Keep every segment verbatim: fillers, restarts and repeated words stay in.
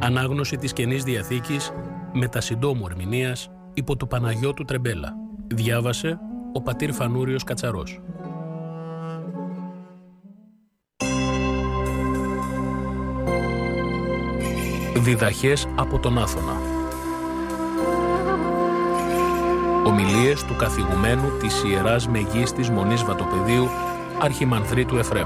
Ανάγνωση της Καινής Διαθήκης με τα συντόμου ερμηνείας υπό του Παναγιώτου Τρεμπέλα. Διάβασε ο πατήρ Φανούριος Κατσαρός. Διδαχές από τον Άθωνα. Ομιλίες του καθηγουμένου της Ιεράς Μεγίστης Μονής Βατοπεδίου, Αρχιμανδρίτου Εφραίμ.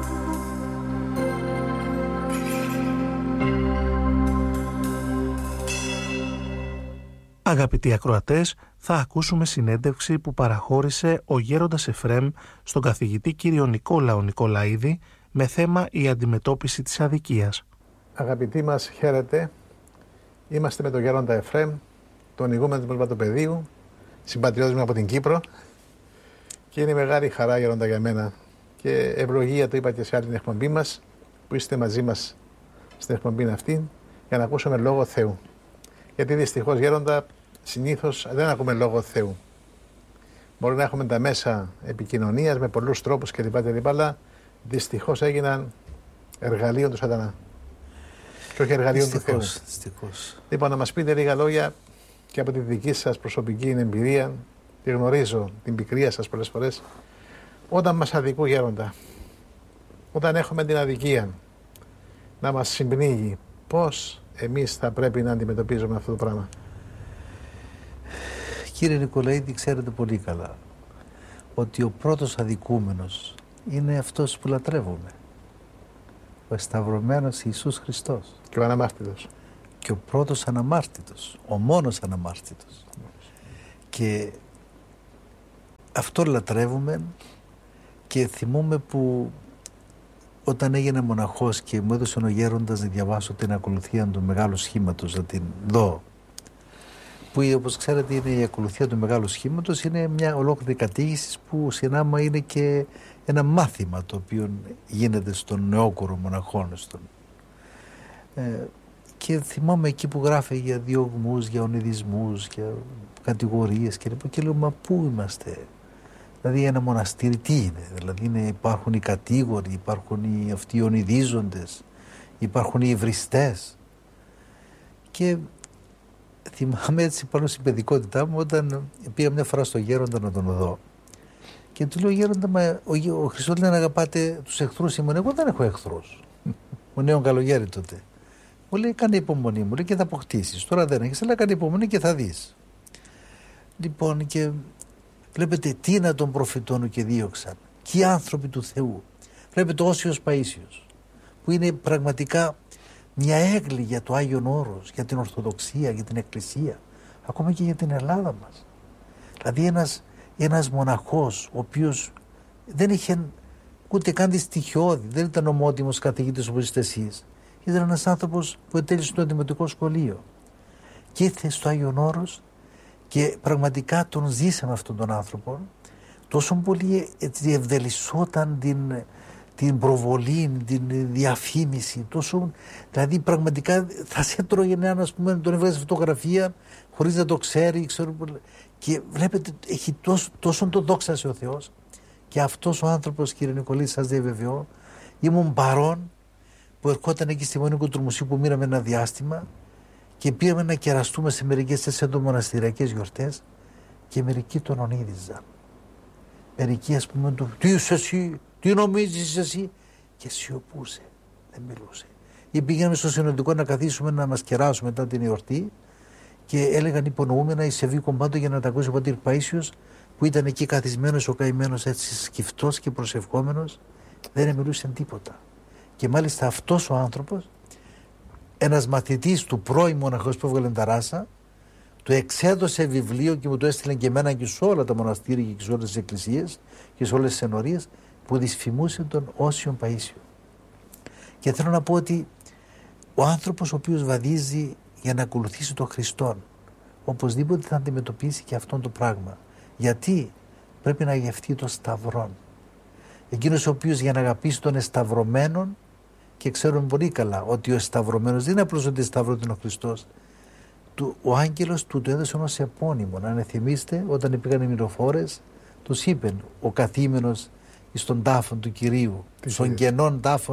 Αγαπητοί ακροατές, θα ακούσουμε συνέντευξη που παραχώρησε ο γέροντας Εφραίμ στον καθηγητή κύριο Νικόλαο Νικολαίδη με θέμα η αντιμετώπιση της αδικίας. Αγαπητοί μας, χαίρετε. Είμαστε με τον γέροντα Εφραίμ, τον ηγούμενο του Μονής Βατοπεδίου, συμπατριώτης μου από την Κύπρο, και είναι μεγάλη χαρά, γέροντα, για μένα και ευλογία, το είπα και σε άλλη την εκπομπή μας, που είστε μαζί μας στην εκπομπή αυτή, για να ακούσουμε λόγο Θεού. Γιατί δυστυχώς, γέροντα, συνήθως δεν ακούμε λόγο Θεού. Μπορεί να έχουμε τα μέσα επικοινωνίας με πολλούς τρόπους κλπ. Αλλά δυστυχώς έγιναν εργαλείο του Σατανά. Και όχι εργαλείο του Θεού. Δυστυχώς. Λοιπόν, να μας πείτε λίγα λόγια και από τη δική σας προσωπική εμπειρία. Τη γνωρίζω την πικρία σας πολλές φορές. Όταν μας αδικούν, γέροντα, όταν έχουμε την αδικία να μας συμπνίγει, πώς εμείς θα πρέπει να αντιμετωπίζουμε αυτό το πράγμα? Κύριε Νικολαίδη, ξέρετε πολύ καλά ότι ο πρώτος αδικούμενος είναι αυτός που λατρεύουμε, ο εσταυρωμένος Ιησούς Χριστός. Και ο αναμάρτητος. Και ο πρώτος αναμάρτητος, ο μόνος αναμάρτητος. Και αυτό λατρεύουμε. Και θυμούμαι που όταν έγινα μοναχός και μου έδωσε ο γέροντας να διαβάσω την ακολουθία του Μεγάλου Σχήματος, να την δω, που όπως ξέρετε είναι η ακολουθία του Μεγάλου Σχήματος, είναι μια ολόκληρη κατήγηση που συνάμα είναι και ένα μάθημα το οποίο γίνεται στον νεόκορο μοναχών. Στον. Ε, και θυμάμαι εκεί που γράφει για διωγμούς, για ονειδισμούς, για κατηγορίες και, και λέω, μα πού είμαστε? Δηλαδή ένα μοναστήρι τι είναι? Δηλαδή είναι, υπάρχουν οι κατήγοροι, υπάρχουν οι, αυτοί οι ονειδίζοντες, υπάρχουν οι ευριστές. Και θυμάμαι έτσι πάνω στην παιδικότητά μου όταν πήγα μια φορά στο γέροντα να τον δω. Και του λέω, γέροντα, μα ο, ο Χριστός λέει να αγαπάτε τους εχθρούς ημών. Εγώ δεν έχω εχθρούς. Ο νέο καλογέρι τότε. Μου λέει, κάνε υπομονή, μου λέει, και θα αποκτήσεις. Τώρα δεν έχεις, αλλά κάνε υπομονή και θα δεις. Λοιπόν, και βλέπετε τι να τον προφητώνουν και δίωξαν. Και οι άνθρωποι του Θεού. Βλέπετε ο Όσιος Παΐσιος, που είναι πραγματικά μια έγκλη για το Άγιον Όρος, για την Ορθοδοξία, για την Εκκλησία, ακόμα και για την Ελλάδα μας. Δηλαδή ένας, ένας μοναχός, ο οποίος δεν είχε ούτε καν τη στοιχειώδη, δεν ήταν ομότιμος καθηγητής όπως είστε εσείς. Ήταν ένας άνθρωπος που ετέλεισε το δημοτικό σχολείο και ήρθε στο Άγιον Όρος και πραγματικά τον ζήσαμε αυτόν τον άνθρωπο. Τόσο πολύ έτσι ευδελισσόταν την, την προβολή, την διαφήμιση, τόσο, δηλαδή πραγματικά θα σε έτρωγε έναν, ας πούμε, τον έβγαζε φωτογραφία χωρίς να το ξέρει, ξέρω, και βλέπετε έχει τόσο, τόσο το δόξασε ο Θεός. Και αυτός ο άνθρωπος, κύριε Νικολή, σας διαβεβαιώ, ήμουν παρόν που ερχόταν εκεί στη Μονή Κοντρομουσίου που μείναμε ένα διάστημα και πήγαμε να κεραστούμε σε μερικές εντομοναστηριακές γιορτές και μερικοί τον ονείδιζαν. Μερικοί, ας πούμε, του, τι είσαι εσύ, τι νομίζεις εσύ, και σιωπούσε, δεν μιλούσε. Ή πήγαμε στο συνοδικό να καθίσουμε να μας κεράσουμε μετά την εορτή και έλεγαν υπονοούμενα η Σεβή Κομπάντο για να τα ακούσει ο πατήρ Παΐσιος, που ήταν εκεί καθισμένος ο καημένος, έτσι σκυφτός και προσευχόμενος, δεν μιλούσε τίποτα. Και μάλιστα αυτός ο άνθρωπος, ένας μαθητής του πρώην μοναχός που έβγαλε τα ράσα, του εξέδωσε βιβλίο και μου το έστειλε και εμένα και σε όλα τα μοναστήρια και σε όλες τις εκκλησίες και σε όλες τις ενορίες, που δυσφημούσε τον Όσιον Παΐσιο. Και θέλω να πω ότι ο άνθρωπος ο οποίος βαδίζει για να ακολουθήσει τον Χριστόν, οπωσδήποτε θα αντιμετωπίσει και αυτό το πράγμα. Γιατί πρέπει να γευτεί το σταυρόν. Εκείνος ο οποίος για να αγαπήσει τον εσταυρωμένον, και ξέρουμε πολύ καλά ότι ο εσταυρωμένος δεν είναι απλώς ότι σταυρώτη ο Χριστός, του, ο άγγελος του το έδωσε ως επώνυμο. Αν θυμίστε, όταν πήγαν οι μυροφόρες, τους είπεν ο καθήμενος στον τάφον του Κυρίου, στον κενών τάφων,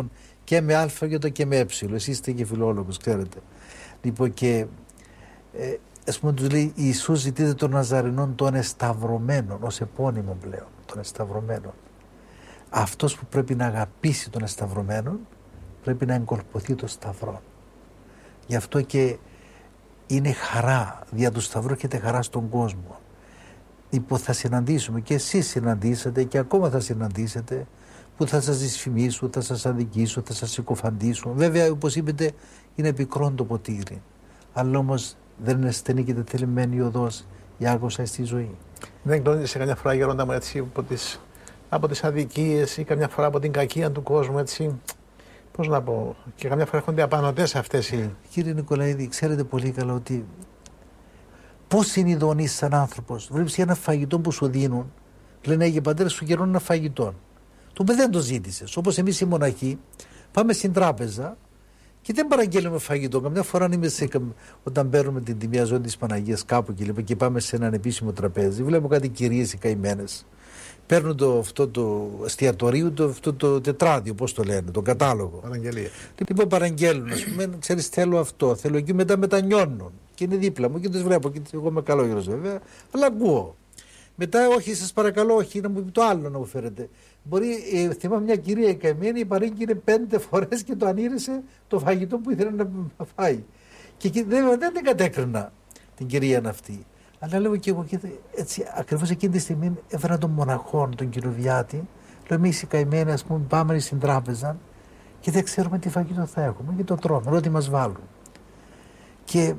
Και με άλφαγετο και με έψιλο. Εσείς είστε και φιλόλογος, ξέρετε. Λοιπόν, και ε, ας πούμε τους λέει Ιησούς ζητείτε των Ναζαρινών των εσταυρωμένων, ως επώνυμο πλέον, των εσταυρωμένων. Αυτός που πρέπει να αγαπήσει τον εσταυρωμένον πρέπει να εγκολποθεί το σταυρό. Γι' αυτό και είναι χαρά, δια του σταυρού έχετε χαρά στον κόσμο. Υπό θα συναντήσουμε και εσείς συναντήσατε και ακόμα θα συναντήσετε που θα σας δυσφημίσουν, θα σας αδικήσουν, θα σας συκοφαντήσουν. Βέβαια, όπως είπετε, είναι πικρόν το ποτήρι. Αλλά όμως δεν είναι στενή και τετελεμένη οδός η άγωσα στη ζωή. Δεν γνώριζε καμιά φορά, Γέροντα μου, έτσι, από τις, από τις αδικίες ή καμιά φορά από την κακία του κόσμου, έτσι. Πώς να πω, και καμιά φορά έρχονται απανωτές αυτές οι... Κύριε Νικολαίδη, ξέρετε πολύ καλά ότι πώς είναι ειδονής σαν άνθρωπος. Βλέπεις ένα φαγητό που σου δίνουν, λένε Άγιε Πατέρα, σου καιρώνουν ένα φαγητό. Το παιδί δεν το ζήτησες. Όπως εμείς οι μοναχοί, πάμε στην τράπεζα και δεν παραγγέλνουμε φαγητό. Καμιά φορά είμαι σε, όταν παίρνουμε την τιμία ζωή της Παναγίας κάπου και, λέμε, και πάμε σε έναν επίσημο τραπέζι, βλέπω κάτι κυρίες οι καημένες. Παίρνουν το, αυτό το εστιατορείο, το, αυτό το τετράδιο, πώς το λένε, τον κατάλογο. Παραγγελία. Λοιπόν, παραγγέλνουν, ας πούμε, ξέρεις, θέλω αυτό, θέλω εκεί, μετά μετανιώνουν. Και είναι δίπλα μου και τους βλέπω. Και εγώ είμαι καλόγερος βέβαια, αλλά ακούω. Μετά, όχι, σας παρακαλώ, όχι, να μου πει το άλλο να μου φέρετε. Μπορεί, ε, θυμάμαι μια κυρία καημένη, παρήγγειλε πέντε φορές και το ανήρεσε το φαγητό που ήθελε να φάει. Και, και δεν, δεν την κατέκρινα την κυρία αυτή. Αλλά λέω και εγώ, έτσι, ακριβώς εκείνη τη στιγμή έφερα τον μοναχόν, τον κύριο Βιάτη. Λέω, εμείς οι καημένοι, ας πούμε, πάμε στην τράπεζα και δεν ξέρουμε τι φαγητό θα έχουμε και το τρώμε, ό,τι μας βάλουν. Και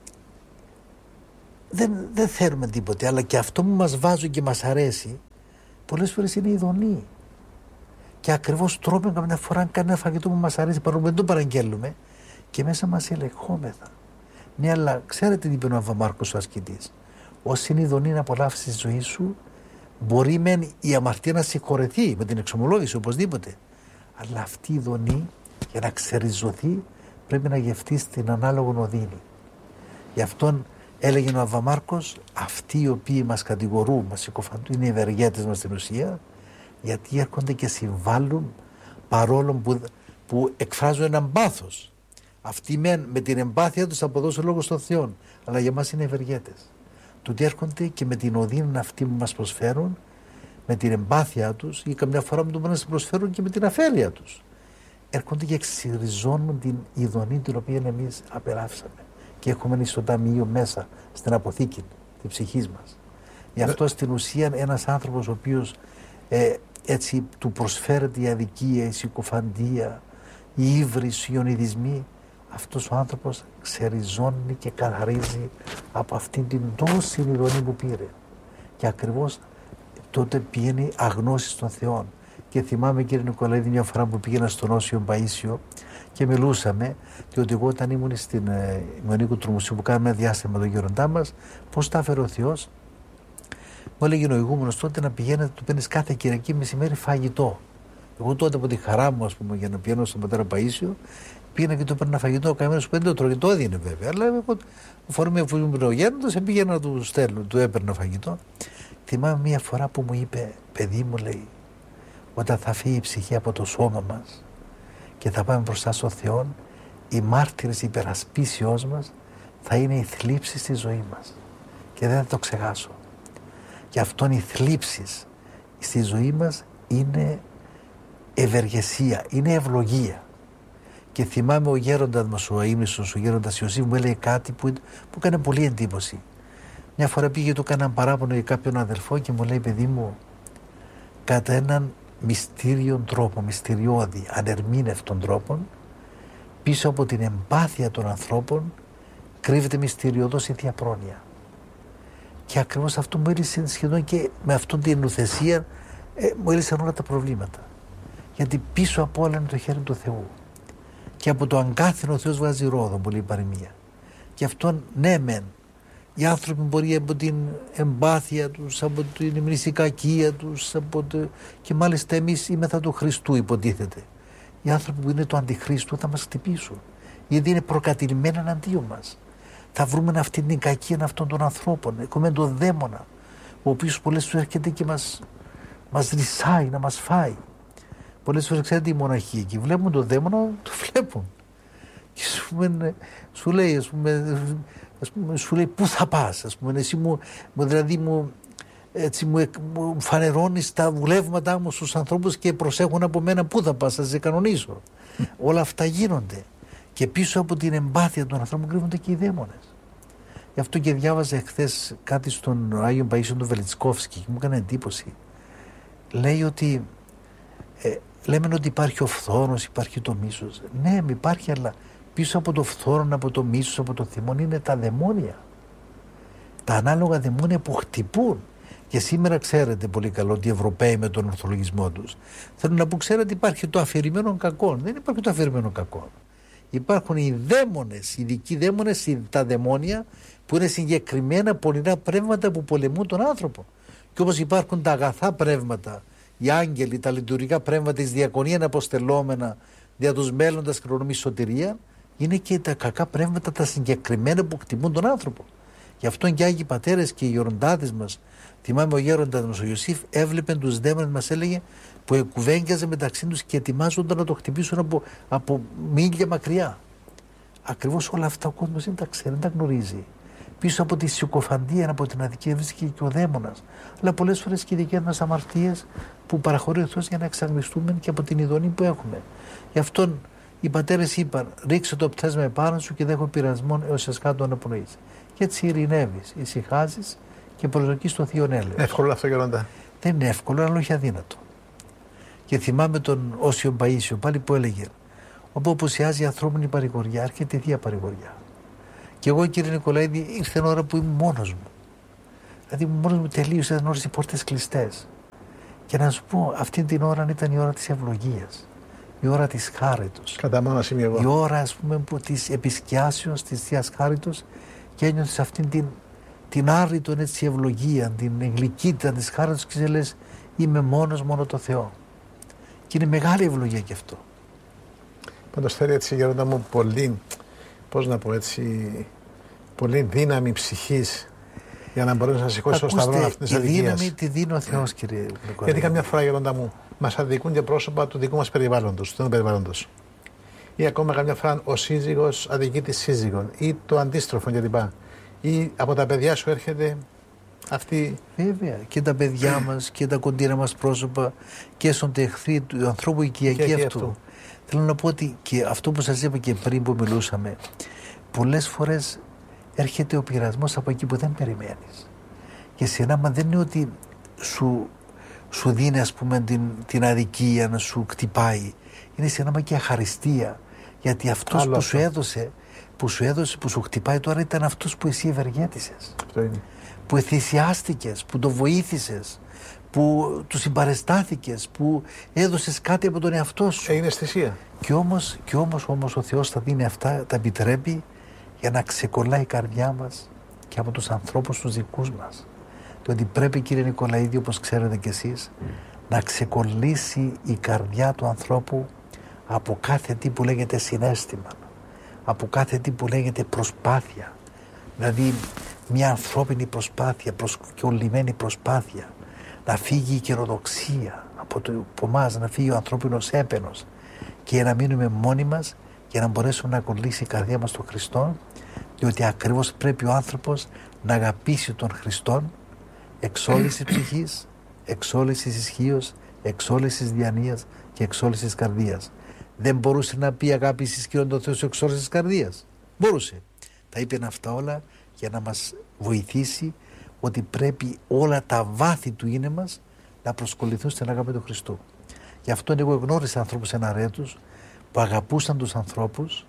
δεν, δεν θέλουμε τίποτε, αλλά και αυτό που μας βάζουν και μας αρέσει, πολλές φορές είναι ειδονή. Και ακριβώς τρώμε καμιά φορά κανένα φαγητό που μας αρέσει, παρόλο που δεν το παραγγέλνουμε, και μέσα μας ελεγχόμεθα. Ναι, αλλά ξέρετε τι είπε ο Αββαμάρκος ο ασκητής. Όσοι είναι ειδονή να απολαύσει τη ζωή σου, μπορεί μεν η αμαρτία να συγχωρεθεί με την εξομολόγηση οπωσδήποτε. Αλλά αυτή η ειδονή, για να ξεριζωθεί, πρέπει να γευτεί στην ανάλογη οδύνη. Γι' αυτόν έλεγε ο Αββαμάρκος, αυτοί οι οποίοι μας κατηγορούν, μας συκοφαντούν, είναι οι ευεργέτες μας στην ουσία, γιατί έρχονται και συμβάλλουν παρόλο που, που εκφράζουν έναν πάθος. Αυτοί μεν με την εμπάθεια τους θα αποδώσουν λόγο στον Θεό, αλλά για μας είναι ευεργέτες. Το ότι έρχονται και με την οδύνη αυτή που μας προσφέρουν, με την εμπάθεια τους ή καμιά φορά που το μπορούν να σε προσφέρουν και με την αφέλεια τους. Έρχονται και εξυριζώνουν την ειδονή την οποία εμείς απελάφσαμε και έχουμε στο ταμείο μέσα, στην αποθήκη της ψυχής μας. Γι' αυτό στην ουσία ένας άνθρωπος ο οποίος ε, έτσι του προσφέρεται η αδικία, η συκοφαντία, η ύβρις, οι ιονιδισμοί, αυτός ο άνθρωπος ξεριζώνει και καθαρίζει από αυτήν την τόση ειδονή που πήρε. Και ακριβώς τότε πηγαίνει αγνώση στον Θεό. Και θυμάμαι, κύριε Νικολαίδη, μια φορά που πήγαινα στον Όσιο Παΐσιο και μιλούσαμε, διότι εγώ όταν ήμουν στην ε, Ιωνίκου Τρομουσίου που κάναμε ένα διάστημα με τον γέροντά μας, πώς τα έφερε ο Θεός. Μου έλεγε ο ηγούμενος τότε να πηγαίνετε, του παίρνεις κάθε Κυριακή μεσημέρι φαγητό. Εγώ τότε από τη χαρά μου, ας πούμε, για να πηγαίνω στον πατέρα Παΐσιο, πήγαινα και του έπαιρνα φαγητό. Ο καημένος που δεν το τρώγε, το έδινε βέβαια. Αλλά εγώ, φορμή αφού ήμουν ο γέροντας, πήγαινα να του στέλνω, του έπαιρνα φαγητό. Θυμάμαι μια φορά που μου είπε, παιδί μου, λέει, όταν θα φύγει η ψυχή από το σώμα μας και θα πάμε μπροστά στον Θεό, οι μάρτυρες υπερασπίσεώς μας θα είναι οι θλίψεις στη ζωή μας. Και δεν θα το ξεχάσω. Γι' αυτόν οι θλίψεις στη ζωή μας είναι ευεργεσία, είναι ευλογία. Και θυμάμαι ο γέροντας μας, ο αείμνηστος, ο γέροντας Ιωσήφ, μου έλεγε κάτι που, που έκανε πολύ εντύπωση. Μια φορά πήγε, του έκανα παράπονο για κάποιον αδελφό και μου λέει, παιδί μου, κατά έναν μυστήριον τρόπο, μυστηριώδη, ανερμήνευτον τρόπον, πίσω από την εμπάθεια των ανθρώπων κρύβεται μυστηριωδώς η Θεία Πρόνοια. Και ακριβώς αυτό μου έλυσε σχεδόν και με αυτόν την νουθεσία ε, μου έλυσαν όλα τα προβλήματα. Γιατί πίσω από όλα είναι το χέρι του Θεού. Και από το αγκάθινο ο Θεός βγάζει ρόδο, που λέει η παροιμία. Και αυτόν, ναι μεν, οι άνθρωποι μπορεί από την εμπάθεια τους, από την μνησικακία τους, από το... και μάλιστα εμείς είμεθα του Χριστού υποτίθεται. Οι άνθρωποι που είναι το αντιχρίστου θα μας χτυπήσουν, γιατί είναι προκατηλημένοι εναντίον μας. Θα βρούμε αυτή την κακία αυτών των ανθρώπων, έχουμε τον δαίμονα, ο οποίος πολλές φορές έρχεται και μας, μας ρυσάει, να μας φάει. Πολλές φορές ξέρετε οι μοναχοί εκεί βλέπουν τον δαίμονα, το βλέπουν. Και σου, πούμε, σου λέει, ας πούμε, ας πούμε, σου λέει πού θα πας, ας πούμε, εσύ μου, δηλαδή μου, έτσι, μου, μου φανερώνεις τα βουλεύματά μου στους ανθρώπους και προσέχουν από μένα πού θα πας, θα σε κανονίσω. Όλα αυτά γίνονται. Και πίσω από την εμπάθεια των ανθρώπων κρύβονται και οι δαίμονες. Γι' αυτό και διάβαζα χθες κάτι στον Άγιο Παΐσιο του Βελιτσκόφσκι και μου έκανε εντύπωση. Λέει ότι ε, λέμε ότι υπάρχει ο φθόνος, υπάρχει το μίσος. Ναι, υπάρχει, αλλά πίσω από το φθόνο, από το μίσος, από το θυμόν είναι τα δαιμόνια. Τα ανάλογα δαιμόνια που χτυπούν. Και σήμερα ξέρετε πολύ καλό ότι οι Ευρωπαίοι με τον ορθολογισμό τους θέλουν να πούν, ξέρετε, υπάρχει το αφηρημένο κακό. Δεν υπάρχει το αφηρημένο κακό. Υπάρχουν οι δαίμονες, οι ειδικοί δαίμονες, τα δαιμόνια που είναι συγκεκριμένα πονηρά πνεύματα που πολεμούν τον άνθρωπο. Και όπως υπάρχουν τα αγαθά πνεύματα, οι άγγελοι, τα λειτουργικά πνεύματα της διακονίας αποστελόμενα δια τους μέλλοντας κληρονομεί σωτηρία, είναι και τα κακά πνεύματα τα συγκεκριμένα που χτυπούν τον άνθρωπο. Γι' αυτό και οι Άγιοι Πατέρες και οι γεροντάδες μας, θυμάμαι ο γέροντας μας ο Ιωσήφ, έβλεπε τους δαίμονες, μας έλεγε, που κουβέντιαζε μεταξύ τους και ετοιμάζονταν να το χτυπήσουν από, από μίλια μακριά. Ακριβώς όλα αυτά ο κόσμος δεν τα ξέρει, δεν τα γνωρίζει. Πίσω από τη συκοφαντία, από την αδικία βρίσκεται και ο δαίμονας. Αλλά πολλές φορές και οι δικές μας αμαρτίες που παραχωρεί ο Θεός για να εξαγνιστούμε και από την ειδονή που έχουμε. Γι' αυτόν οι πατέρες είπαν: ρίξε το πτέσμα επάνω σου και δέχω πειρασμόν έως εσκάτω αναπνοής. Και έτσι ειρηνεύεις, ησυχάζεις και προσδοκείς το Θείο Έλεος. Εύκολο αυτό, γεροντά? Δεν είναι εύκολο, αλλά όχι αδύνατο. Και θυμάμαι τον Όσιο Παΐσιο πάλι που έλεγε: όπου απουσιάζει η ανθρώπινη παρηγοριά, έρχεται η Θεία Παρηγοριά. Και εγώ, κύριε Νικολαίδη, ήρθε η ώρα που ήμουν μόνος μου. Δηλαδή, μόνος μου τελείωσε, ήταν ώρες οι πόρτες κλειστές. Και να σου πω, αυτή την ώρα ήταν η ώρα της ευλογίας, η ώρα της χάριτος. Κατά μόνος είμαι εγώ. Η ώρα, ας πούμε, που, της επισκιάσεως της Θείας Χάριτος και ένιωθες αυτήν την, την άρρητον έτσι ευλογία, την γλυκύτητα της χάριτος και λες, είμαι μόνος, μόνο το Θεό. Και είναι μεγάλη ευλογία και αυτό. Πάντως θέλει έτσι, γέροντα μου, πολύ, πώς να πω έτσι, πολύ δύναμη ψυχής για να μπορέσει να σηκώσει το σταυρό αυτής της αδικίας. Η δύναμη τη δίνει ο Θεός, κύριε Νικολαίδη. Γιατί καμιά φορά, γέροντα μου, μας αδικούν και πρόσωπα του δικού μας περιβάλλοντος, του περιβάλλοντος. Ή ακόμα καμιά φορά ο σύζυγος αδικεί τη σύζυγον, ή το αντίστροφο κλπ. Ή από τα παιδιά σου έρχεται αυτή. Βέβαια, και τα παιδιά μας και τα κοντινά μας πρόσωπα και στον εχθροί του ανθρώπου οικιακή αυτού. αυτού. Θέλω να πω ότι και αυτό που σας είπα και πριν που μιλούσαμε, πολλές φορές έρχεται ο πειρασμός από εκεί που δεν περιμένεις. Και σε ένα, μα δεν είναι ότι σου, σου δίνει, ας πούμε, την, την αδικία να σου κτυπάει. Είναι σε ένα και αχαριστία. Γιατί αυτός Άλλο που αυτό. σου έδωσε, που σου έδωσε, που σου χτυπάει τώρα ήταν αυτός που εσύ ευεργέτησες. Αυτό είναι. Που εθυσιάστηκες, που το βοήθησες, που του συμπαρεστάθηκες, που έδωσες κάτι από τον εαυτό σου. Έγινε θυσία. Και όμως, και όμως, όμως ο Θεός θα δίνει αυτά, τα επιτρέπει για να ξεκολλάει η καρδιά μας και από τους ανθρώπους τους δικούς μας. Διότι πρέπει, κύριε Νικολαίδη, όπως ξέρετε κι εσείς, mm. να ξεκολλήσει η καρδιά του ανθρώπου από κάθε τι που λέγεται συναίσθημα, από κάθε τι που λέγεται προσπάθεια. Δηλαδή μια ανθρώπινη προσπάθεια, προσκολλημένη προσπάθεια, να φύγει η καινοδοξία από, το, από εμάς, να φύγει ο ανθρώπινος έπαινος και να μείνουμε μόνοι μας για να μπορέσουμε να κολλήσει η καρδιά μας στον Χριστό, διότι ακριβώς πρέπει ο άνθρωπος να αγαπήσει τον Χριστόν εξ όλης της ψυχής, εξ όλης της ισχύως, εξ όλης της διανοίας και εξ όλης της καρδίας. Δεν μπορούσε να πει αγάπησης Κύριον τον Θεό σου εξ όλης της καρδίας. Μπορούσε. Τα είπε αυτά όλα για να μας βοηθήσει ότι πρέπει όλα τα βάθη του είναι μας να προσκοληθούν στην αγάπη του Χριστού. Γι' αυτό εγώ γνώρισα ανθρώπους εναρέτους που αγαπούσαν τους ανθρώπους,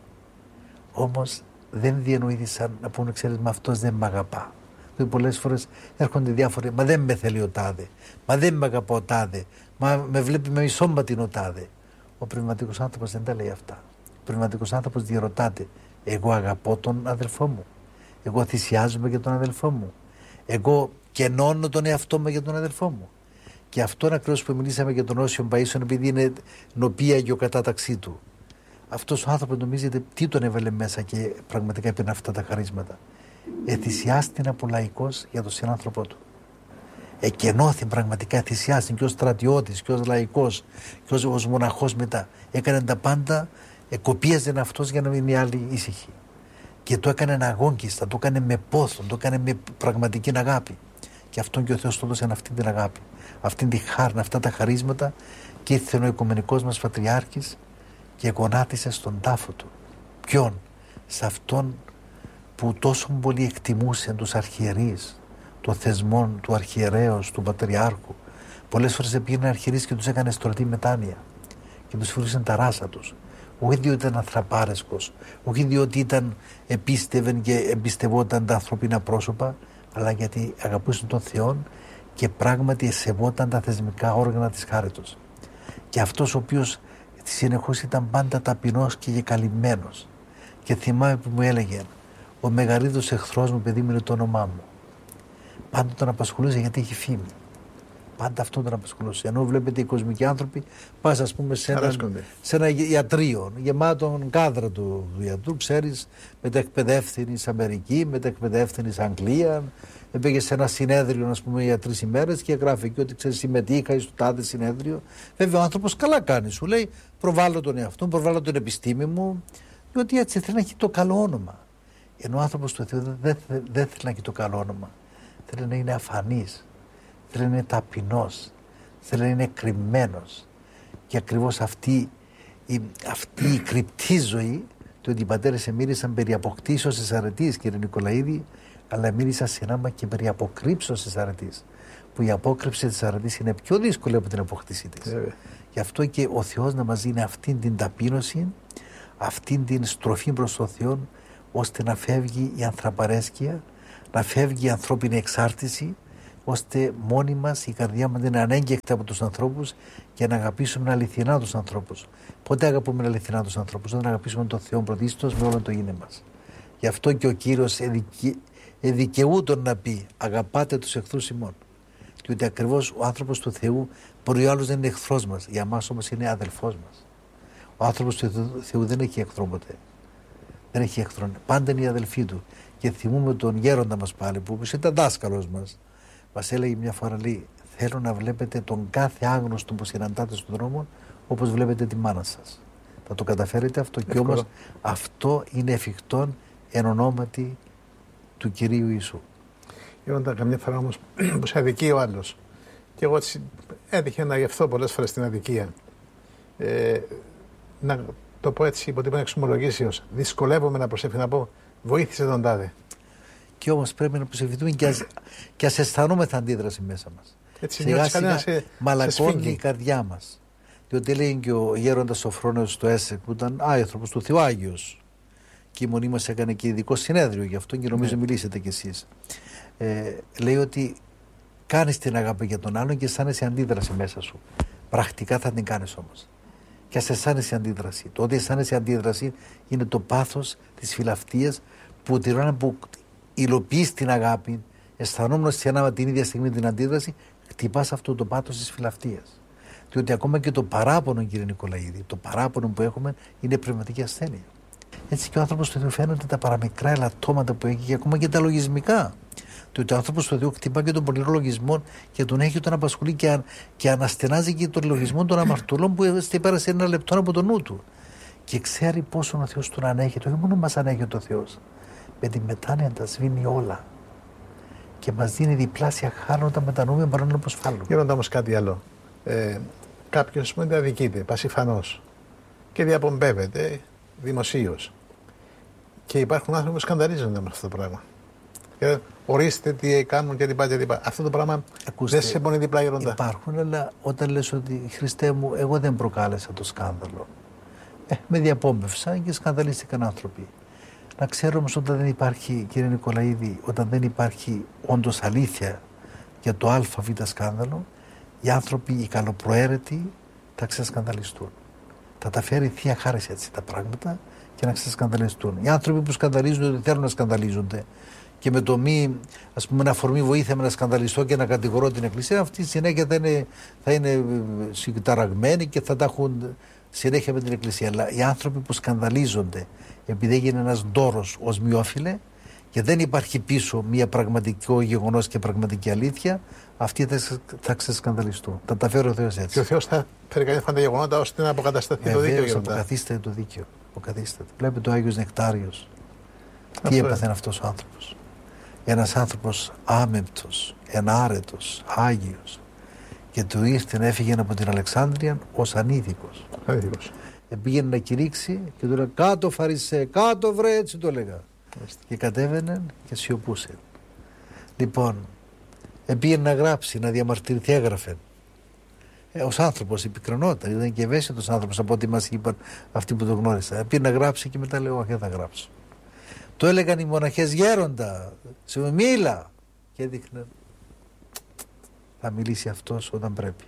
όμως δεν διανοήθησαν να πούνε, ξέρεις, μα αυτός δεν με αγαπά. Δηλαδή πολλές φορές έρχονται διάφοροι, μα δεν με θέλει ο τάδε, μα δεν με αγαπά ο τάδε, μα με βλέπει με μισόμπατην ο τάδε. Ο πνευματικός άνθρωπος δεν τα λέει αυτά. Ο πνευματικός άνθρωπος διαρωτάται, εγώ αγαπώ τον αδελφό μου, εγώ θυσιάζομαι για τον αδελφό μου, εγώ κενώνω τον εαυτό μου για τον αδελφό μου. Και αυτόν ακριβώς που μιλήσαμε για τον Όσιο Παΐσιον, επειδή είναι νοπία και ο κατάταξή του. Αυτός ο άνθρωπος νομίζετε τι τον έβαλε μέσα και πραγματικά έπαιρνε αυτά τα χαρίσματα. Εθυσιάστην από λαϊκός για τον συνάνθρωπό του. εκενώθη πραγματικά, θυσιάστηκε και ως στρατιώτης και ως λαϊκός και ως, ως μοναχός μετά. Έκανε τα πάντα, ε, κοπίαζε αυτός για να μείνει άλλοι ήσυχοι. Και το έκανε αγόγγιστα, το έκανε με πόθο, το έκανε με πραγματική αγάπη. Και αυτόν και ο Θεός του έδωσε αυτή την αγάπη, αυτή τη χάρη, αυτά τα χαρίσματα, και ήρθε ο οικουμενικός μας Πατριάρχης και γονάτισε στον τάφο του. Ποιον? Σε αυτόν που τόσο πολύ εκτιμούσε τους αρχιερείς, των θεσμών του αρχιερέως, του Πατριάρχου. Πολλές φορές πήγαινε αρχιερείς και τους έκανε στρωτή μετάνοια και τους φορούσαν τα ράσα τους. Όχι διότι ήταν αθραπάρεσκος, όχι διότι ήταν επίστευεν και εμπιστευόταν τα ανθρωπίνα πρόσωπα, αλλά γιατί αγαπούσαν τον Θεό και πράγματι σεβόταν τα θεσμικά όργανα της χάριτος. Και αυτός ο οποίος συνεχώς ήταν πάντα ταπεινός και καλυμμένος. Και θυμάμαι που μου έλεγε, ο μεγαλύτερος εχθρός μου, παιδί μου, είναι το όνομά μου. Πάντα τον απασχολούσε γιατί έχει φήμη. Πάντα αυτό τον απασχολούσε. Ενώ βλέπετε οι κοσμικοί άνθρωποι, πας ας πούμε σε ένα, σε ένα ιατρείο, γεμάτον κάδρα του ιατρού, ξέρεις, μεταεκπαιδεύθυνη Αμερική, μεταεκπαιδεύθυνη Αγγλία. Πήγε σε ένα συνέδριο, ας πούμε, για τρεις ημέρες και γράφει εκεί ότι ξέρεις, συμμετείχα στο τάδε συνέδριο. Βέβαια, ο άνθρωπος καλά κάνει, σου λέει, προβάλλω τον εαυτό, προβάλλω την επιστήμη μου, διότι έτσι θέλει να έχει το καλό όνομα. Ενώ ο άνθρωπος του Θεού δεν, δεν, δεν θέλει να έχει το καλό όνομα. Θέλει να είναι αφανής, θέλει να είναι ταπεινός, θέλει να είναι κρυμμένος. Και ακριβώς αυτή η, αυτή η κρυπτή ζωή, το ότι οι πατέρες εμίλησαν περί αποκτήσεως της αρετής, κύριε Νικολαίδη, αλλά μίλησα συνάμα και περί αποκρύψεως της αρετής. Που η απόκρυψη της αρετής είναι πιο δύσκολη από την αποκτήσή της. Yeah. Γι' αυτό και ο Θεός να μας δίνει αυτήν την ταπείνωση, αυτήν την στροφή προς τον Θεό, ώστε να φεύγει η ανθραπαρέσκεια, να φεύγει η ανθρώπινη εξάρτηση, ώστε μόνοι μας η καρδιά μας είναι ανέγκεκτα από τους ανθρώπους και να αγαπήσουμε αληθινά τους ανθρώπους. Πότε αγαπούμε αληθινά τους ανθρώπους? Όταν αγαπήσουμε τον Θεό πρωτίστως με όλο το είναι μας. Γι' αυτό και ο Κύριος εδικαι... εδικαιούτον να πει αγαπάτε τους εχθρούς ημών. Διότι ακριβώς ο άνθρωπος του Θεού μπορεί ο άλλος δεν είναι εχθρός μας, για μας όμως είναι αδελφός μας. Ο άνθρωπος του Θεού δεν έχει εχθρό ποτέ. Δεν έχει εχθρό. Πάντα είναι οι αδελφοί του. Και θυμούμε τον γέροντα μας πάλι που ήταν δάσκαλος μας. Μας έλεγε μια φορά, λέει, θέλω να βλέπετε τον κάθε άγνωστο που συναντάτε στον δρόμο όπως βλέπετε τη μάνα σας. Θα το καταφέρετε αυτό? Εύκολο. Και όμως αυτό είναι εφικτόν εν ονόματι του Κυρίου Ιησού. Γέροντα, καμιά φορά όμως που σε αδικεί ο άλλος. Και εγώ έτσι έτυχε να γευθώ πολλές φορές στην αδικία. Ε, να το πω έτσι, υποτύπω εξομολογήσεως. Δυσκολεύομαι να προσεύχω να πω βοήθησε τον τάδε. Και όμως πρέπει να προσευχηθούμε και ας, και ας αισθανόμεθα αντίδραση μέσα μας. Έτσι, σιγά σιγά σε, μαλακώνει η καρδιά μας. Διότι λέει και ο γέροντας Σοφρόνεος του Έσεκ που ήταν άνθρωπος του Θεού Άγιος και η μονή μας έκανε και ειδικό συνέδριο γι' αυτό και νομίζω ναι. μιλήσετε κι εσείς. Ε, λέει ότι κάνεις την αγάπη για τον άλλον και αισθάνεσαι αντίδραση μέσα σου. Πρακτικά θα την κάνεις όμως. Και ας αισθάνεσαι αντίδραση. Το ότι αισθάνεσαι αντίδραση είναι το πάθος της φιλαυτίας που την ώρα που υλοποιείς την αγάπη, αισθανόμενος σε την ίδια στιγμή την αντίδραση, χτυπάς αυτό το πάθος της φιλαυτίας. Διότι ακόμα και το παράπονο, κύριε Νικολαίδη, το παράπονο που έχουμε είναι πνευματική ασθένεια. Έτσι και ο άνθρωπος του Θεού φαίνονται τα παραμικρά ελαττώματα που έχει και ακόμα και τα λογισμικά. Διότι ο άνθρωπος του Θεού χτυπά και τον πονηρό λογισμό και τον έχει τον απασχολεί και, αν, και αναστενάζει και τον λογισμό των αμαρτωλών που πέρασε ένα λεπτό από το νου του. Και ξέρει πόσο ο Θεός τον ανέχεται. Όχι μόνο μας ανέχεται ο Θεός. Με τη μετάνοια τα σβήνει όλα. Και μας δίνει διπλάσια χάρη όταν μετανοούμε παρόλο όπως φάλλουμε. Γέροντα όμως κάτι άλλο. Ε, κάποιος που αδικείται, πασιφανώς και διαπομπεύεται δημοσίως. Και υπάρχουν άνθρωποι που σκανδαλίζονται με αυτό το πράγμα. Και ορίστε τι κάνουν και τι πάει και τι πάει. Αυτό το πράγμα Ακούστε, δεν σε πονεί διπλά, γέροντα. Υπάρχουν, αλλά όταν λες ότι Χριστέ μου, εγώ δεν προκάλεσα το σκάνδαλο. Ε, με διαπόμπευσαν και σκανδαλίστηκαν άνθρωποι. Να ξέρω όμως όταν δεν υπάρχει, κύριε Νικολαίδη, όταν δεν υπάρχει όντως αλήθεια για το ΑΒ σκάνδαλο, οι άνθρωποι, οι καλοπροαίρετοι, θα ξεσκανδαλιστούν. Θα τα φέρει Θεία Χάρη έτσι τα πράγματα και να ξεσκανδαλιστούν. Οι άνθρωποι που σκανδαλίζονται ότι θέλουν να σκανδαλίζονται και με το μη, ας πούμε, ένα αφορμή βοήθεια με να σκανδαλιστώ και να κατηγορώ την Εκκλησία, αυτή συνέχεια θα είναι, θα είναι ταραγμένοι και θα τα έχουν συνέχεια με την Εκκλησία. Αλλά οι άνθρωποι που σκανδαλίζονται επειδή έγινε ένας ντόρος ως μειόφιλε και δεν υπάρχει πίσω μια πραγματικό γεγονός και πραγματική αλήθεια, αυτοί θα, θα ξεσκανδαλιστούν. Θα τα φέρει ο Θεός έτσι. Και ο Θεός θα φέρει κανένα τα γεγονότα ώστε να αποκατασταθεί το δίκαιο. Βεβαίως, αποκαθίσταται το δίκαιο. Αποκαθίσταται. Βλέπετε ο Άγιος Νεκτάριος. Τι έπαθε αυτός ο άνθρωπος. Ένας άνθρωπος άμεμπτος, ενάρετος, άγιος. Και του ήρθε να έφυγε από την Αλεξάνδρεια ως ανήθικος. Ανήθικος. Πήγαινε να κηρύξει και του λέει κάτω Φαρισέ, κάτω βρε, έτσι το έλεγα. Και κατέβαινε και σιωπούσε. Λοιπόν, πήγαινε να γράψει, να διαμαρτυρηθεί, έγραφε. Ε, ως άνθρωπος επικρινόταν, ήταν και ευαίσθητος άνθρωπος από ό,τι μας είπαν αυτοί που το γνώρισαν. Πήγαινε να γράψει και μετά λέει, όχι, δεν θα γράψω. Το έλεγαν οι μοναχές, γέροντα, σε μίλα. Και έδειχνε, θα μιλήσει αυτός όταν πρέπει.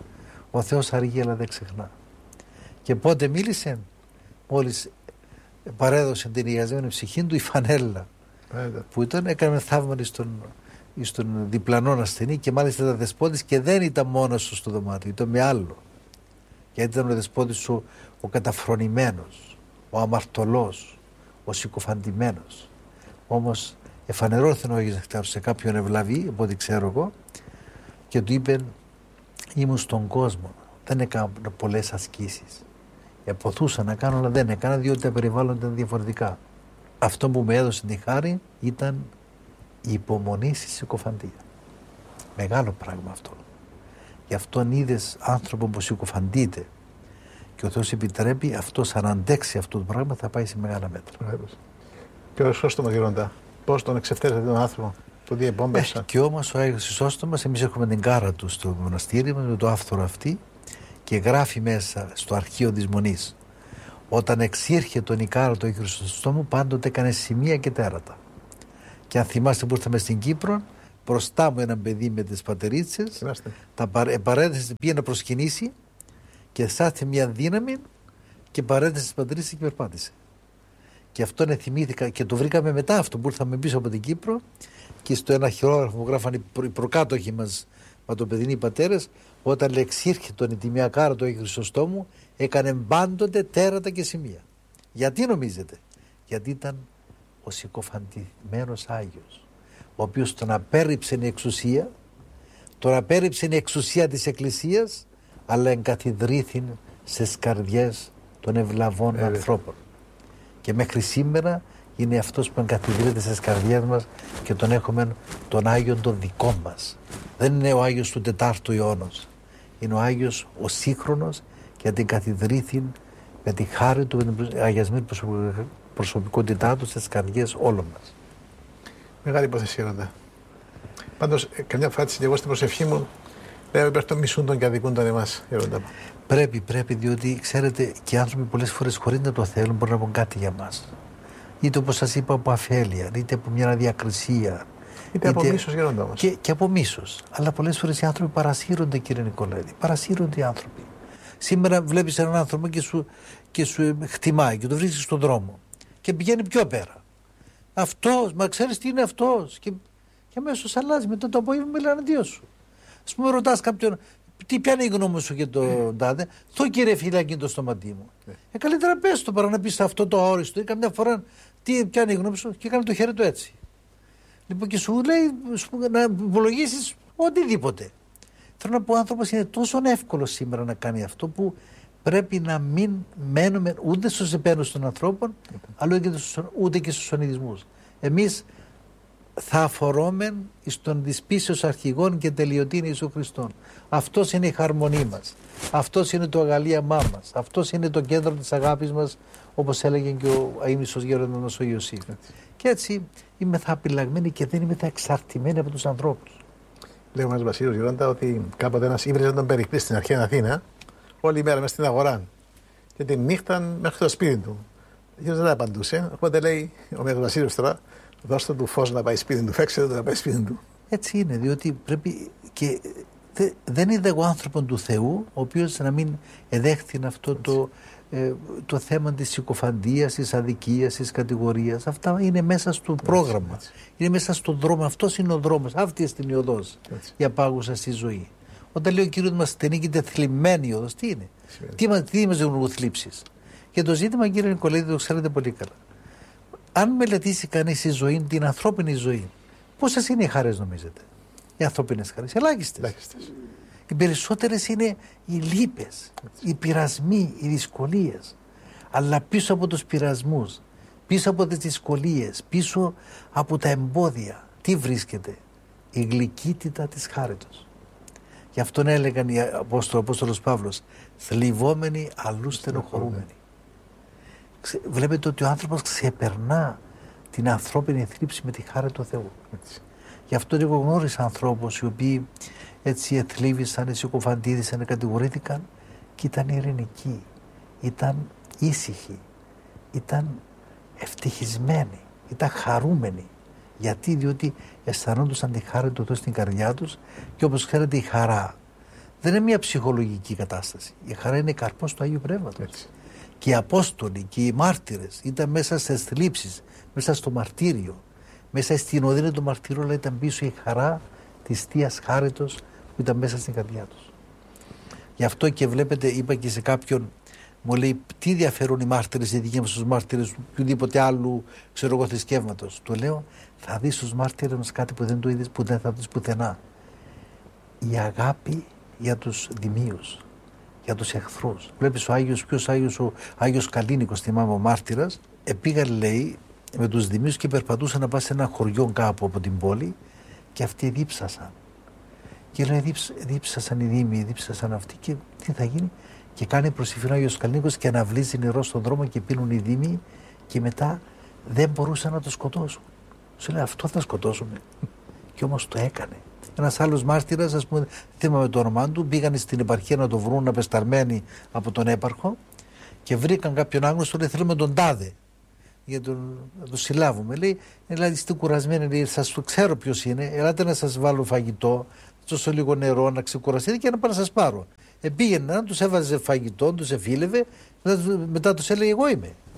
Ο Θεός αργεί αλλά δεν ξεχνά. Και πότε μίλησε, μόλις παρέδωσε την ιαζεμένη ψυχή του η φανέλα. Έλα. Που ήταν, έκανε θαύμα στον, στον διπλανό ασθενή και μάλιστα ήταν δεσπότης και δεν ήταν μόνος του στο δωμάτιο, ήταν με άλλο. Γιατί ήταν ο δεσπότης ο, ο καταφρονημένος, ο αμαρτωλός, ο συκοφαντημένος. Όμως εφανερώθηκε ο Άγιος Νεκτάριος σε κάποιον ευλαβή, από ό,τι ξέρω εγώ, και του είπε, ήμουν στον κόσμο, δεν έκανα πολλές ασκήσεις. Εποθούσα να κάνω, αλλά δεν έκανα, διότι τα περιβάλλοντα ήταν διαφορετικά. Αυτό που με έδωσε τη χάρη ήταν η υπομονή στη συκοφαντία. Μεγάλο πράγμα αυτό. Γι' αυτόν είδες άνθρωπο που συκοφαντείται και ο Θεός επιτρέπει αυτός αν αντέξει αυτό το πράγμα θα πάει σε μεγάλα μέτρα. Και ο Χρυσόστομος γέροντα, πώς τον εξεφτέρετε τον άνθρωπο που διεμπόμπευσα. Ε, και όμως ο Άγιος Χρυσόστομος, εμείς έχουμε την κάρα του στο μοναστήρι μας με το άφθορο αυτή και γράφει μέσα στο αρχείο της Μονής. Όταν εξήρχε τον Ικάρο του Αγίου Χρυσοστόμου, πάντοτε έκανε σημεία και τέρατα. Και αν θυμάστε που ήρθαμε στην Κύπρο, μπροστά μου ένα παιδί με τις πατερίτσες, τα παρέδεσε, πήγε να προσκυνήσει και στάθηκε μια δύναμη και παρέδεσε τις πατερίτσες και περπάτησε. Και αυτόν θυμήθηκα και το βρήκαμε μετά αυτό που ήρθαμε πίσω από την Κύπρο και στο ένα χειρόγραφο που γράφανε οι προκάτοχοι μας ματοπαιδινοί πατέρες, όταν εξήρχε τον Ιτιμιακάρο του Αγίου Χρυσοστόμου, έκανε πάντοτε τέρατα και σημεία. Γιατί νομίζετε? Γιατί ήταν ο συκοφαντημένος Άγιος, ο οποίος τον απέρριψε η εξουσία, τον απέρριψε η εξουσία της Εκκλησίας, αλλά εγκαθιδρύθην στις καρδιές των ευλαβών ε, ανθρώπων. Και μέχρι σήμερα είναι αυτός που εγκαθιδρύεται στις καρδιές μας και τον έχουμε τον Άγιον τον δικό μας. Δεν είναι ο Άγιος του τετάρτου αιώνος. Είναι ο Άγιος ο σύγχρονος και την καθιδρύθην με τη χάρη του, με την αγιασμένη προσωπικότητά του στις καρδιές όλων μας. Μεγάλη υπόθεση γέροντα. Πάντως, καμιά φορά και εγώ στην προσευχή μου λέω υπέρ των μισούντων και αδικούντων εμάς γέροντα. Πρέπει, πρέπει, διότι ξέρετε και οι άνθρωποι πολλές φορές χωρίς να το θέλουν μπορούν να πούν κάτι για μας. Είτε όπως σας είπα από αφέλεια, είτε από μια αδιακρισία. Είτε, είτε από μίσος γέροντα όμως. Και, και από μίσος. Αλλά πολλές φορές οι άνθρωποι παρασύρονται, κύριε Νικολαίδη. Παρασύρονται οι άνθρωποι. Σήμερα βλέπεις έναν άνθρωπο και σου, και σου χτυμάει και το βρίσκεις στον δρόμο. Και πηγαίνει πιο πέρα. Αυτός, μα ξέρεις τι είναι αυτός. Και, και αμέσως αλλάζει. Μετά το απόγευμα μιλάνε αντίο σου. Ας πούμε, ρωτάς κάποιον, τι πιάνει η γνώμη σου για τον τάδε. Το κύριε φυλάκι το στοματί μου. Ε, ε καλύτερα πες το παρά να πεις αυτό το αόριστο. Ή καμιά φορά, τι πιάνει η γνώμη σου και κάνει το χέρι του έτσι. Λοιπόν, και σου λέει σου, να υπολογίσεις οτιδήποτε. Θέλω να πω, ο άνθρωπος είναι τόσο εύκολο σήμερα να κάνει αυτό που πρέπει να μην μένουμε ούτε στους επένους των ανθρώπων, αλλά ούτε και στους ονειδισμούς. Εμείς θα αφορούμε στον της πίσεως αρχηγών και τελειωτήν Ιησού Χριστόν. Αυτός είναι η χαρμονή μας. Αυτός είναι το αγαλίαμά μας. Αυτός είναι το κέντρο της αγάπης μας, όπως έλεγε και ο αείμνηστος γέροντας ο Ιωσήφ. Και έτσι είμαι θα απειλαγμένοι και δεν είμαι θα εξαρτημένοι από τους ανθρώπους. Λέει ο Μάς Βασίλειος γέροντα ότι κάποτε ένας ήβριζε τον Περικλή στην αρχαία Αθήνα, όλη η μέρα μες στην αγορά. Και τη νύχτα μέχρι το σπίτι του. Ο Κύριος δεν τα απαντούσε. Οπότε λέει ο Μάς Βασίλειος τώρα, δώστε του φως να πάει σπίτι του, φέξτε το να πάει σπίτι του. Έτσι είναι, διότι πρέπει και δε, δεν είδε εγώ άνθρωπον του Θεού, ο οποίος να μην εδέχθη αυτό το, ε, το θέμα της συκοφαντίας, της αδικίας, της κατηγορίας. Αυτά είναι μέσα στο πρόγραμμα. Έτσι, έτσι. Είναι μέσα στον δρόμο. Αυτός είναι ο δρόμος. Αυτή είναι η οδός η απάγουσα στη ζωή. Όταν λέει ο Κύριος μας στενή και τεθλιμμένη η οδός, τι είναι? Τι, τι μας δημιουργούν θλίψεις? Και το ζήτημα, κύριε Νικολαίδη, το ξέρετε πολύ καλά. αν μελετήσει κανείς τη ζωή, την ανθρώπινη ζωή, πόσες είναι οι χαρές νομίζετε? Οι ανθρώπινες χαρές, ελάχιστες. Ελάχιστες. Οι περισσότερες είναι οι λύπες, οι πειρασμοί, οι δυσκολίες. Αλλά πίσω από τους πειρασμούς, πίσω από τις δυσκολίες, πίσω από τα εμπόδια, τι βρίσκεται? Η γλυκύτητα της χάριτος. Γι' αυτόν έλεγαν οι Απόστολοι, ο Απόστολος Παύλος, θλιβόμενοι αλλού στενοχωρούμενοι. Βλέπετε ότι ο άνθρωπος ξεπερνά την ανθρώπινη θλίψη με τη χάρη του Θεού. Έτσι. Γι' αυτό εγώ γνώρισα ανθρώπους οι οποίοι έτσι εθλίβησαν, συκοφαντήθησαν, κατηγορήθηκαν και ήταν ειρηνικοί, ήταν ήσυχοι, ήταν ευτυχισμένοι, ήταν χαρούμενοι. Γιατί? Διότι αισθανόντουσαν τη χάρη του Θεού στην καρδιά τους και όπως ξέρετε η χαρά δεν είναι μια ψυχολογική κατάσταση. Η χαρά είναι καρπός του Αγίου Πνεύματος. Έτσι. Και οι Απόστολοι και οι μάρτυρες ήταν μέσα στις θλίψεις, μέσα στο μαρτύριο, μέσα στην οδύνη του μαρτυρίου, αλλά ήταν πίσω η χαρά της Θείας Χάριτος που ήταν μέσα στην καρδιά τους. Γι' αυτό και βλέπετε, είπα και σε κάποιον, μου λέει, τι διαφέρουν οι μάρτυρες, οι δικοί μας τους μάρτυρες του οποιοδήποτε άλλου, ξέρω εγώ, θρησκεύματος. Του λέω, θα δεις στους μάρτυρες μας κάτι που δεν το είδες, που δεν θα δεις πουθενά. Η αγάπη για τους δημίους, για τους εχθρούς. Βλέπεις ο Άγιος, ποιος Άγιος, ο Άγιος Καλίνικος, θυμάμαι, ο μάρτυρας, επήγαν, λέει, με τους δημίους και περπατούσαν να πάνε σε ένα χωριό κάπου από την πόλη και αυτοί δίψασαν. Και λέει, δίψ, δίψασαν οι δήμοι, δίψασαν αυτοί και τι θα γίνει? Και κάνει προσευχή ο Άγιος Καλίνικος και αναβλύζει νερό στον δρόμο και πίνουν οι δήμοι και μετά δεν μπορούσαν να το σκοτώσουν. Σου λέει, αυτό θα σκοτώσουμε. Και όμως το έκανε. Ένας άλλος μάρτυρας, ας πούμε, θυμάμαι το όνομά του, πήγαν στην επαρχία να το βρουν απεσταλμένοι από τον έπαρχο και βρήκαν κάποιον άγνωστο, λέει, θέλουμε τον τάδε για τον, να τον συλλάβουμε. Λέει, δηλαδή είστε κουρασμένοι, λέει, σας ξέρω ποιος είναι, ελάτε να σας βάλω φαγητό, τόσο λίγο νερό, να ξεκουραστείτε και να πάω να σας πάρω. Ε, πήγαιναν, τους έβαζε φαγητό, τους εφήλευε, μετά τους έλεγε, εγώ είμαι.